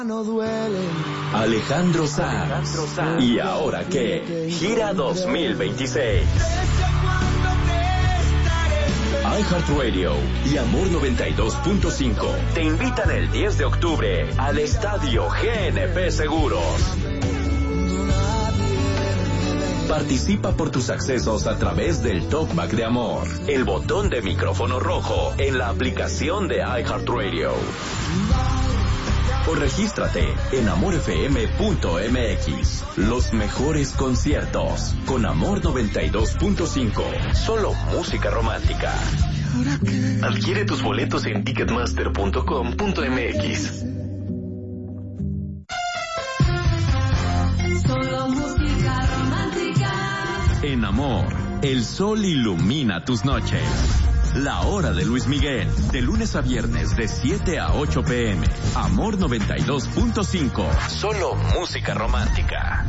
No duele. Alejandro Sanz. ¿Y ahora qué? Gira 2026. iHeartRadio y Amor 92.5 te invitan el 10 de octubre al Estadio GNP Seguros. Participa por tus accesos a través del Talkback de Amor, el botón de micrófono rojo en la aplicación de iHeartRadio. O regístrate en amorfm.mx. Los mejores conciertos con Amor 92.5. Solo música romántica. Adquiere tus boletos en ticketmaster.com.mx. Solo música romántica. En Amor, el sol ilumina tus noches. La hora de Luis Miguel, de lunes a viernes de 7 a 8 p.m. Amor 92.5. Solo música romántica.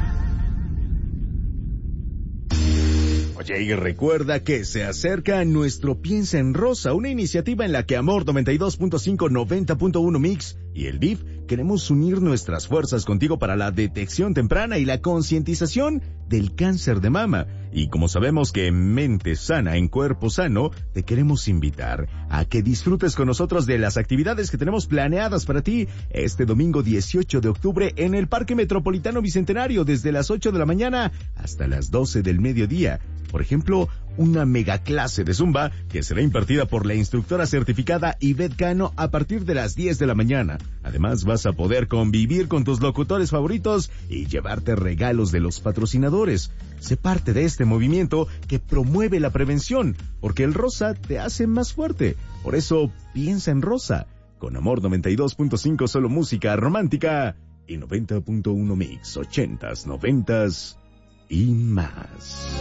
Oye, y recuerda que se acerca nuestro Piensa en Rosa, una iniciativa en la que Amor 92.5, 90.1 Mix y el DIF queremos unir nuestras fuerzas contigo para la detección temprana y la concientización del cáncer de mama. Y como sabemos que en mente sana, en cuerpo sano, te queremos invitar a que disfrutes con nosotros de las actividades que tenemos planeadas para ti este domingo 18 de octubre en el Parque Metropolitano Bicentenario desde las 8 de la mañana hasta las 12 del mediodía. Por ejemplo, una mega clase de Zumba que será impartida por la instructora certificada Ivette Cano a partir de las 10 de la mañana. Además, vas a poder convivir con tus locutores favoritos y llevarte regalos de los patrocinadores. Sé parte de este movimiento que promueve la prevención, porque el rosa te hace más fuerte. Por eso, piensa en rosa. Con Amor 92.5 solo música romántica y 90.1 Mix, 80s, 90s y más.